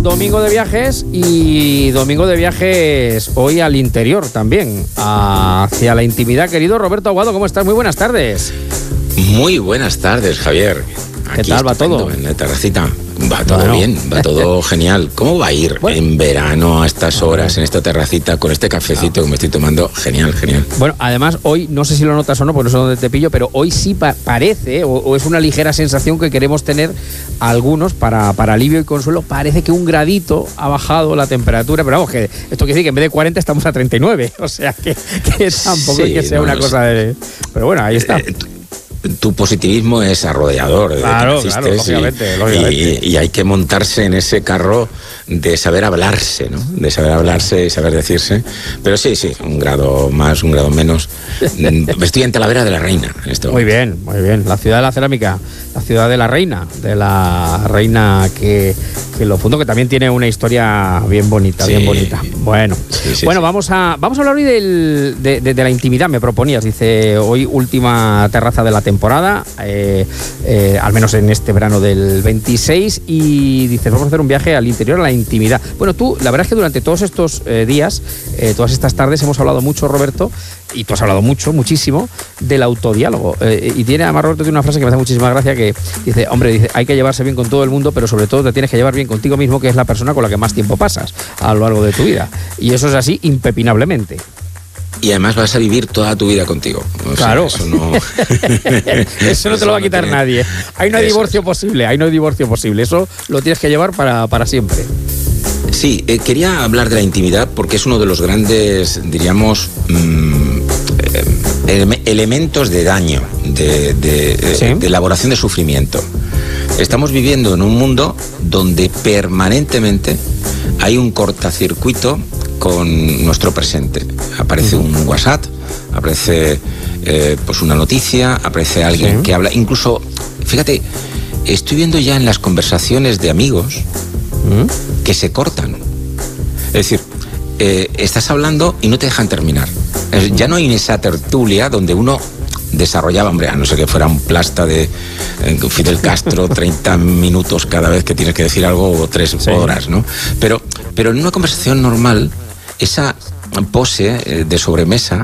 domingo de viajes y domingo de viajes hoy al interior también, hacia la intimidad. Querido Roberto Aguado, ¿cómo estás? Muy buenas tardes. Muy buenas tardes, Javier. ¿Qué tal va todo? En la terracita. Va todo bien, va todo genial. ¿Cómo va a ir en verano a estas horas, en esta terracita, con este cafecito que me estoy tomando? Genial, genial. Bueno, además hoy, no sé si lo notas o no, porque no sé dónde te pillo, pero hoy sí parece, o es una ligera sensación que queremos tener algunos para alivio y consuelo. Parece que un gradito ha bajado la temperatura, pero vamos, que esto quiere decir que en vez de 40 estamos a 39, o sea que tampoco es que sea una cosa de... Pero bueno, ahí está. Tu positivismo es arrollador. Claro, lógicamente. Y hay que montarse en ese carro de saber hablarse, ¿no? De saber hablarse y saber decirse. Pero sí, un grado más, un grado menos. Estoy en Talavera de la Reina. Muy bien. La ciudad de la cerámica, la ciudad de la reina que lo fundó, que también tiene una historia bien bonita, bien bonita. Bueno, vamos a hablar hoy de la intimidad, me proponías. Dice, hoy última terraza de la temporada, al menos en este verano del 26, y dices, vamos a hacer un viaje al interior, a la intimidad. Bueno, tú, la verdad es que durante todos estos días, todas estas tardes, hemos hablado mucho, Roberto, y tú has hablado muchísimo, del autodiálogo. Y además, Roberto tiene una frase que me hace muchísima gracia, que dice, hay que llevarse bien con todo el mundo, pero sobre todo te tienes que llevar bien contigo mismo, que es la persona con la que más tiempo pasas a lo largo de tu vida. Y eso es así impepinablemente. Y además vas a vivir toda tu vida contigo. Claro. Eso no te lo va a quitar nadie. Ahí no hay divorcio posible. Eso lo tienes que llevar para siempre. Sí, quería hablar de la intimidad porque es uno de los grandes, diríamos, elementos de daño, de elaboración de sufrimiento. Estamos viviendo en un mundo donde permanentemente hay un cortacircuito con nuestro presente. Aparece un WhatsApp, aparece pues una noticia, aparece alguien que habla. Incluso, fíjate, estoy viendo ya en las conversaciones de amigos que se cortan. Es decir, estás hablando y no te dejan terminar. Ya no hay esa tertulia donde uno desarrollaba, a no ser que fuera un plasta de Fidel Castro, 30 minutos cada vez que tienes que decir algo, o 3 horas, ¿no? Pero en una conversación normal, esa pose de sobremesa